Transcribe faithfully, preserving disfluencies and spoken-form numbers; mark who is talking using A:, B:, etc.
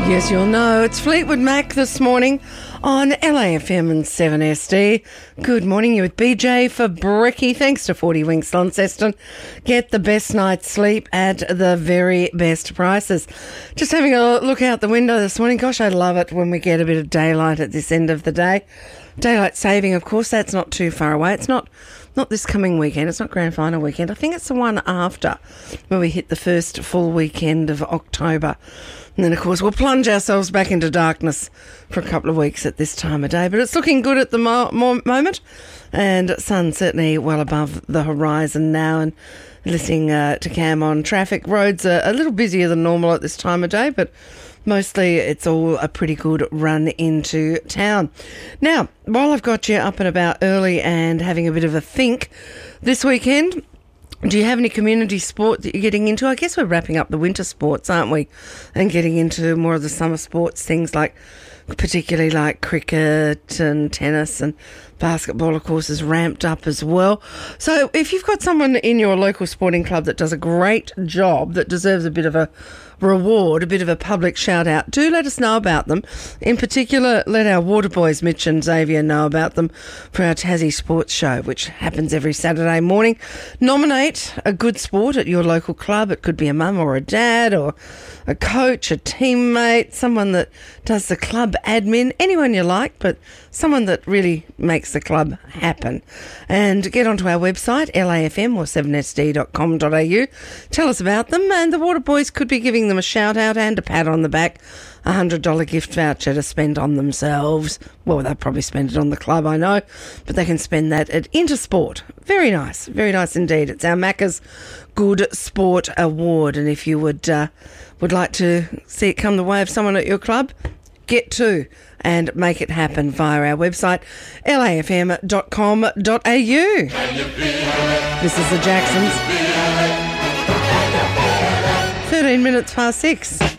A: Yes, you'll know. It's Fleetwood Mac this morning on L A F M and seven S D. Good morning, you with B J for Brekkie. Thanks to forty Winks Launceston. Get the best night's sleep at the very best prices. Just having a look out the window this morning. Gosh, I love it when we get a bit of daylight at this end of the day. Daylight saving, of course, that's not too far away. It's not not this coming weekend. It's not grand final weekend. I think it's the one after, when we hit the first full weekend of October. And then, of course, we'll plunge ourselves back into darkness for a couple of weeks at this time of day. But it's looking good at the mo- mo- moment. And sun certainly well above the horizon now. And listening uh, to Cam on traffic, roads are a little busier than normal at this time of day, but mostly it's all a pretty good run into town. Now, while I've got you up and about early and having a bit of a think, this weekend, do you have any community sport that you're getting into? I guess we're wrapping up the winter sports, aren't we? And getting into more of the summer sports, things like, particularly like cricket and tennis, and basketball, of course, is ramped up as well. So if you've got someone in your local sporting club that does a great job, that deserves a bit of a reward, a bit of a public shout out, do let us know about them. In particular, let our water boys Mitch and Xavier know about them for our Tassie Sports Show, which happens every Saturday morning. Nominate a good sport at your local club. It could be a mum or a dad or a coach, a teammate, someone that does the club admin, anyone you like, but someone that really makes the club happen. And get onto our website, L A F M or seven S D dot com dot A U. Tell us about them, and the water boys could be giving them a shout out and a pat on the back, a one hundred dollars gift voucher to spend on themselves. Well, they'll probably spend it on the club, I know, but they can spend that at Intersport. Very nice, very nice indeed. It's our Macca's Good Sport Award, and if you would uh, would like to see it come the way of someone at your club, get to and make it happen via our website, L A F M dot com dot A U. This is the Jacksons. thirteen minutes past six.